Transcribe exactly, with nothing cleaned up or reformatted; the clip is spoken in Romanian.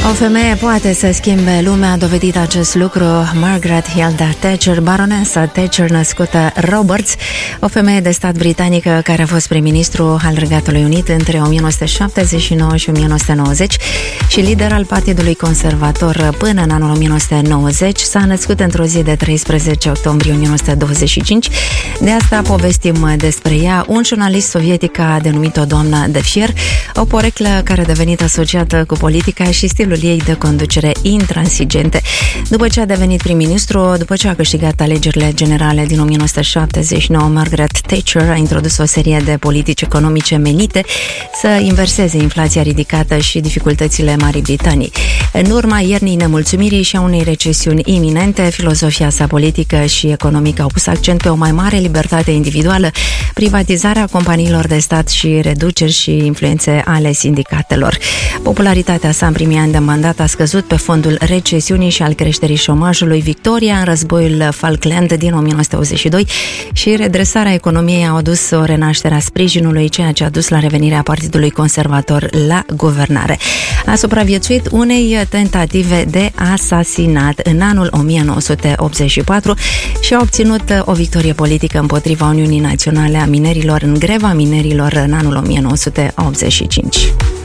O femeie poate să schimbe lumea, a dovedit acest lucru Margaret Hilda Thatcher, baronesa Thatcher, născută Roberts, o femeie de stat britanică care a fost prim-ministru al Regatului Unit între o mie nouă sute șaptezeci și nouă și o mie nouă sute nouăzeci și lider al Partidului Conservator până în anul o mie nouă sute nouăzeci. S-a născut într-o zi de treisprezece octombrie o mie nouă sute douăzeci și cinci. De asta povestim despre ea. Un jurnalist sovietic a denumit-o doamna de fier, o poreclă care a devenit asociată cu politica și stilul ei de conducere intransigente. După ce a devenit prim-ministru, după ce a câștigat alegerile generale din o mie nouă sute șaptezeci și nouă, Margaret Thatcher a introdus o serie de politici economice menite să inverseze inflația ridicată și dificultățile Marii Britanii. În urma iernii nemulțumirii și a unei recesiuni iminente, filozofia sa politică și economică au pus accent pe o mai mare libertate individuală, privatizarea companiilor de stat și reduceri și influențe ale sindicatelor. Popularitatea sa în primii ani de mandat a scăzut pe fondul recesiunii și al creșterii șomajului. Victoria în războiul Falkland din o mie nouă sute optzeci și doi și redresarea economiei au adus o renaștere a sprijinului, ceea ce a dus la revenirea Partidului Conservator la guvernare. A supraviețuit unei tentative de asasinat în anul o mie nouă sute optzeci și patru și a obținut o victorie politică împotriva Uniunii Naționale a Minerilor în greva minerilor în anul o mie nouă sute optzeci și cinci.